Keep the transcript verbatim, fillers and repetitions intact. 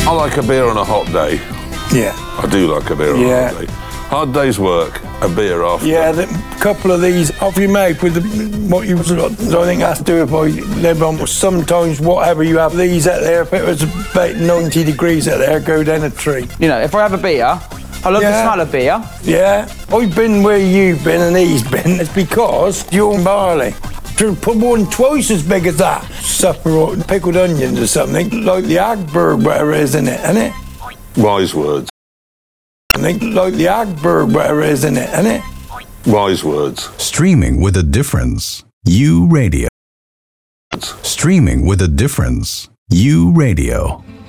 I like a beer on a hot day. Yeah. I do like a beer on Yeah. a hot day. Hard day's work, a beer after. Yeah, a couple of these off you make with the, what you, I think that's do if I live on. Sometimes whatever you have these out there, if it was about ninety degrees out there, go down a tree. You know, if I have a beer, I love Yeah. the smell of beer. Yeah, I've been where you've been and he's been. It's because you're in barley. To put one twice as big as that. Supper or pickled onions or something, like the Agberg, whatever it is in it, isn't it? Wise words. I think like the Agberg, whatever it is in it, isn't it? Wise words. Streaming with a difference. U Radio. Streaming with a difference. U Radio.